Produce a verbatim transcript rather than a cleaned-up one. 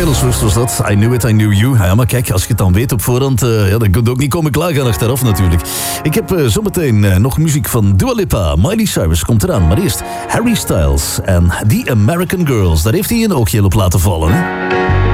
Taylor Swift was dat. I Knew It, I Knew You. Ja, maar kijk, als je het dan weet op voorhand, uh, ja, dan kun je ook niet komen klagen achteraf natuurlijk. Ik heb uh, zometeen uh, nog muziek van Dua Lipa. Miley Cyrus komt eraan. Maar eerst Harry Styles en The American Girls. Daar heeft hij een oogje op laten vallen, hè?